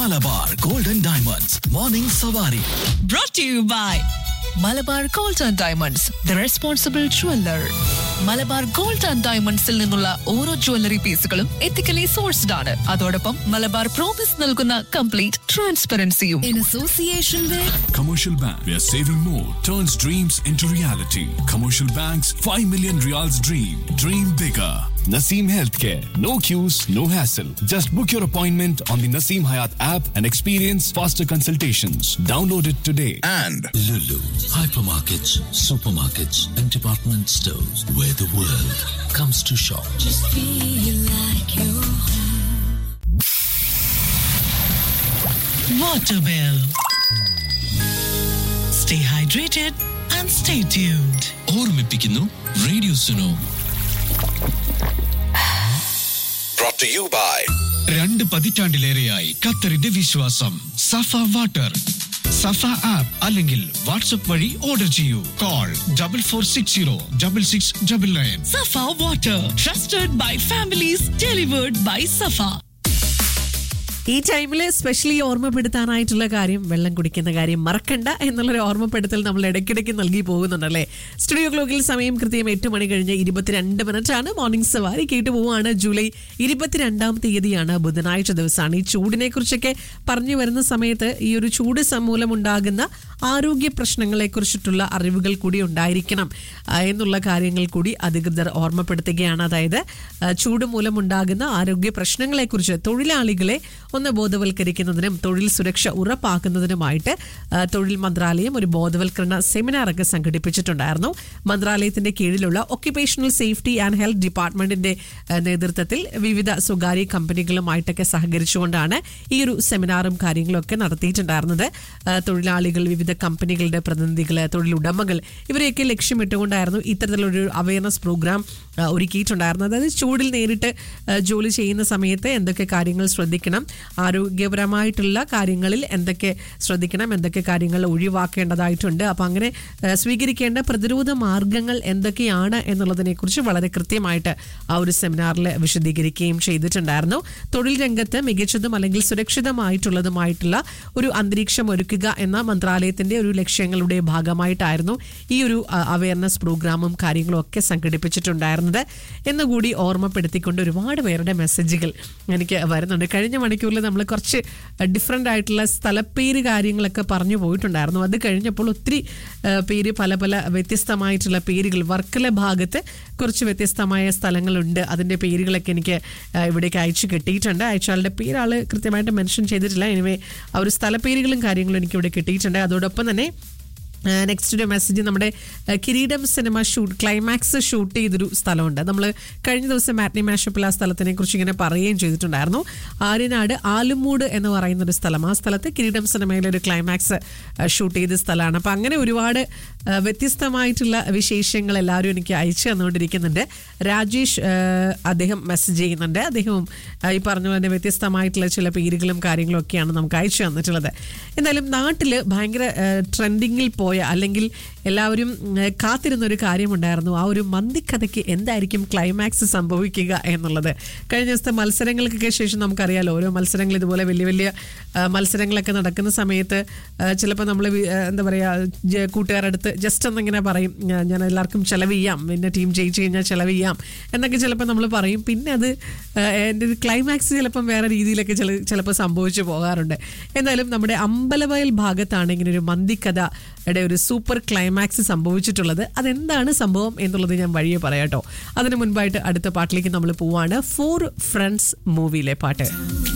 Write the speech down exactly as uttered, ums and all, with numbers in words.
Malabar Golden Diamonds Morning Savari. Brought to you by Malabar gold and diamonds the responsible jeweller. Malabar gold and ഡയമണ്ട്സിൽ നിന്നുള്ള ഓരോ jewellery പീസുകളും ethically sourced ആണ്. അതോടൊപ്പം Malabar promise നൽകുന്ന complete ട്രാൻസ്പെറൻസിയും. In association with Commercial Bank, where saving more turns dreams into reality. Commercial Bank's five million Riyals dream. Dream bigger. Naseem Healthcare. No queues, no hassle. Just book your appointment on the Naseem Hayat app and experience faster consultations. Download it today. And Lulu, hypermarkets, supermarkets, and department stores where the world comes to shop. Just feel like you're home. Waterwell. Stay hydrated and stay tuned. ഓർമ്മിപ്പിക്കുന്നു radio Suno. brought to you by രണ്ട് പതിറ്റാണ്ടിലേറെയായി ഖത്തറിന്റെ വിശ്വാസം സഫ water. സഫ app അല്ലെങ്കിൽ WhatsApp വഴി order ചെയ്യൂ. Call double four six zero double six double nine. Safa Water, trusted by families, delivered by Safa. ഈ ടൈമിൽ സ്പെഷ്യലി ഓർമ്മപ്പെടുത്താനായിട്ടുള്ള കാര്യം, വെള്ളം കുടിക്കുന്ന കാര്യം മറക്കണ്ട എന്നുള്ളൊരു ഓർമ്മപ്പെടുത്തൽ നമ്മൾ ഇടയ്ക്കിടയ്ക്ക് നൽകി പോകുന്നുണ്ടല്ലേ. സ്റ്റുഡിയോ ക്ലോക്കിൽ സമയം കൃത്യം എട്ട് മണി കഴിഞ്ഞ് ഇരുപത്തിരണ്ട് മിനിറ്റ് ആണ്. മോർണിംഗ് സവാരി കേട്ടു പോവാണ്. ജൂലൈ ഇരുപത്തിരണ്ടാം തീയതിയാണ്, ബുധനാഴ്ച ദിവസമാണ്. ഈ ചൂടിനെ കുറിച്ചൊക്കെ പറഞ്ഞു വരുന്ന സമയത്ത് ഈ ഒരു ചൂട് മൂലം ഉണ്ടാകുന്ന ആരോഗ്യ പ്രശ്നങ്ങളെ കുറിച്ചിട്ടുള്ള അറിവുകൾ കൂടി ഉണ്ടായിരിക്കണം എന്നുള്ള കാര്യങ്ങൾ കൂടി അധികൃതർ ഓർമ്മപ്പെടുത്തുകയാണ്. അതായത് ചൂട് മൂലം ഉണ്ടാകുന്ന ആരോഗ്യ പ്രശ്നങ്ങളെ കുറിച്ച് തൊഴിലാളികളെ ഒന്ന് ബോധവൽക്കരിക്കുന്നതിനും തൊഴിൽ സുരക്ഷ ഉറപ്പാക്കുന്നതിനുമായിട്ട് തൊഴിൽ മന്ത്രാലയം ഒരു ബോധവൽക്കരണ സെമിനാറൊക്കെ സംഘടിപ്പിച്ചിട്ടുണ്ടായിരുന്നു. മന്ത്രാലയത്തിന്റെ കീഴിലുള്ള ഒക്യുപേഷണൽ സേഫ്റ്റി ആൻഡ് ഹെൽത്ത് ഡിപ്പാർട്ട്മെന്റിന്റെ നേതൃത്വത്തിൽ വിവിധ സ്വകാര്യ കമ്പനികളുമായിട്ടൊക്കെ സഹകരിച്ചുകൊണ്ടാണ് ഈ ഒരു സെമിനാറും കാര്യങ്ങളും ഒക്കെ നടത്തിയിട്ടുണ്ടായിരുന്നത്. തൊഴിലാളികൾ, വിവിധ കമ്പനികളുടെ പ്രതിനിധികൾ, തൊഴിലുടമകൾ ഇവരെയൊക്കെ ലക്ഷ്യമിട്ടുകൊണ്ടായിരുന്നു ഇത്തരത്തിലൊരു അവയർനെസ് പ്രോഗ്രാം ഒരുക്കിയിട്ടുണ്ടായിരുന്നത്. അതായത് ചൂടിൽ നേരിട്ട് ജോലി ചെയ്യുന്ന സമയത്ത് എന്തൊക്കെ കാര്യങ്ങൾ ശ്രദ്ധിക്കണം, ആരോഗ്യപരമായിട്ടുള്ള കാര്യങ്ങളിൽ എന്തൊക്കെ ശ്രദ്ധിക്കണം, എന്തൊക്കെ കാര്യങ്ങൾ ഒഴിവാക്കേണ്ടതായിട്ടുണ്ട്, അപ്പം അങ്ങനെ സ്വീകരിക്കേണ്ട പ്രതിരോധ മാർഗങ്ങൾ എന്തൊക്കെയാണ് എന്നുള്ളതിനെ കുറിച്ച് വളരെ കൃത്യമായിട്ട് ആ ഒരു സെമിനാറിൽ വിശദീകരിക്കുകയും ചെയ്തിട്ടുണ്ടായിരുന്നു. തൊഴിൽ രംഗത്ത് മികച്ചതും അല്ലെങ്കിൽ സുരക്ഷിതമായിട്ടുള്ളതുമായിട്ടുള്ള ഒരു അന്തരീക്ഷം ഒരുക്കുക എന്ന മന്ത്രാലയത്തിന്റെ ഒരു ലക്ഷ്യങ്ങളുടെ ഭാഗമായിട്ടായിരുന്നു ഈ ഒരു അവയർനെസ് പ്രോഗ്രാമും കാര്യങ്ങളും ഒക്കെ സംഘടിപ്പിച്ചിട്ടുണ്ടായിരുന്നത് എന്നുകൂടി ഓർമ്മപ്പെടുത്തിക്കൊണ്ട് ഒരുപാട് പേരുടെ മെസ്സേജുകൾ എനിക്ക് വരുന്നുണ്ട്. കഴിഞ്ഞ മണിക്കൂറിൽ നമ്മൾ കുറച്ച് ഡിഫറെൻ്റ് ആയിട്ടുള്ള സ്ഥലപ്പേര് കാര്യങ്ങളൊക്കെ പറഞ്ഞു പോയിട്ടുണ്ടായിരുന്നു. അത് കഴിഞ്ഞപ്പോൾ ഒത്തിരി പേര് പല പല വ്യത്യസ്തമായിട്ടുള്ള പേരുകൾ, വർക്കല ഭാഗത്ത് കുറച്ച് വ്യത്യസ്തമായ സ്ഥലങ്ങളുണ്ട്, അതിൻ്റെ പേരുകളൊക്കെ എനിക്ക് ഇവിടേക്ക് അയച്ചു കിട്ടിയിട്ടുണ്ട്. അയച്ചാളുടെ പേര് ആൾ കൃത്യമായിട്ട് മെൻഷൻ ചെയ്തിട്ടില്ല. എനിവേ ആ ഒരു സ്ഥലപ്പേരുകളും കാര്യങ്ങളും എനിക്ക് ഇവിടെ കിട്ടിയിട്ടുണ്ട്. അതോടൊപ്പം തന്നെ നെക്സ്റ്റ് ഒരു മെസ്സേജ്, നമ്മുടെ കിരീടം സിനിമ ഷൂട്ട് ക്ലൈമാക്സ് ഷൂട്ട് ചെയ്തൊരു സ്ഥലമുണ്ട്. നമ്മൾ കഴിഞ്ഞ ദിവസം മാറ്റ്നി മാഷപ്പിൽ ആ സ്ഥലത്തിനെ കുറിച്ച് ഇങ്ങനെ പറയുകയും ചെയ്തിട്ടുണ്ടായിരുന്നു. ആര്യനാട് ആലുമൂട് എന്ന് പറയുന്ന ഒരു സ്ഥലം, ആ സ്ഥലത്ത് കിരീടം സിനിമയിലെ ഒരു ക്ലൈമാക്സ് ഷൂട്ട് ചെയ്ത സ്ഥലമാണ്. അപ്പം അങ്ങനെ ഒരുപാട് വ്യത്യസ്തമായിട്ടുള്ള വിശേഷങ്ങൾ എല്ലാവരും എനിക്ക് അയച്ചു തന്നുകൊണ്ടിരിക്കുന്നുണ്ട്. രാജേഷ് അദ്ദേഹം മെസ്സേജ് ചെയ്യുന്നുണ്ട്. അദ്ദേഹവും ഈ പറഞ്ഞ പോലെ വ്യത്യസ്തമായിട്ടുള്ള ചില പേരുകളും കാര്യങ്ങളും ഒക്കെയാണ് നമുക്ക് അയച്ചു തന്നിട്ടുള്ളത്. എന്തായാലും നാട്ടിൽ ഭയങ്കര ട്രെൻഡിങ്ങിൽ പോയ അല്ലെങ്കിൽ എല്ലാവരും കാത്തിരുന്നൊരു കാര്യമുണ്ടായിരുന്നു. ആ ഒരു മന്തിക്കഥയ്ക്ക് എന്തായിരിക്കും ക്ലൈമാക്സ് സംഭവിക്കുക എന്നുള്ളത്. കഴിഞ്ഞ ദിവസത്തെ മത്സരങ്ങൾക്കൊക്കെ ശേഷം നമുക്കറിയാലോ, ഓരോ മത്സരങ്ങൾ ഇതുപോലെ വലിയ വലിയ മത്സരങ്ങളൊക്കെ നടക്കുന്ന സമയത്ത് ചിലപ്പോൾ നമ്മൾ എന്താ പറയുക, കൂട്ടുകാരടുത്ത് ജസ്റ്റ് ഒന്നിങ്ങനെ പറയും, ഞാൻ എല്ലാവർക്കും ചിലവ് ചെയ്യാം, പിന്നെ ടീം ജയിച്ചു കഴിഞ്ഞാൽ ചിലവ് ചെയ്യാം എന്നൊക്കെ ചിലപ്പോൾ നമ്മൾ പറയും. പിന്നെ അത് എൻ്റെ ഒരു ക്ലൈമാക്സ് ചിലപ്പം വേറെ രീതിയിലൊക്കെ ചില ചിലപ്പോൾ സംഭവിച്ചു പോകാറുണ്ട്. എന്തായാലും നമ്മുടെ അമ്പലവയൽ ഭാഗത്താണ് ഇങ്ങനെ ഒരു മന്തിക്കഥയുടെ ഒരു സൂപ്പർ ക്ലൈമാക്സ് സംഭവിച്ചിട്ടുള്ളത്. അതെന്താണ് സംഭവം എന്നുള്ളത് ഞാൻ വഴിയെ പറയാട്ടോ. അതിന് മുൻപായിട്ട് അടുത്ത പാട്ടിലേക്ക് നമ്മൾ പോവാണ്. ഫോർ ഫ്രണ്ട്സ് മൂവിയിലെ പാട്ട്.